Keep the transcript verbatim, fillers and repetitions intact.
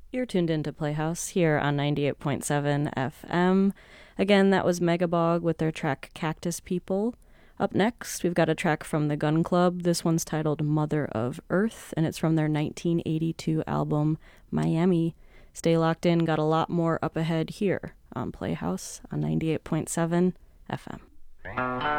You're tuned into Playhouse here on ninety-eight point seven F M. Again, that was Megabog with their track Cactus People. Up next, we've got a track from the Gun Club. This one's titled Mother of Earth, and it's from their nineteen eighty-two album Miami. Stay locked in, got a lot more up ahead here on Playhouse on ninety-eight point seven F M.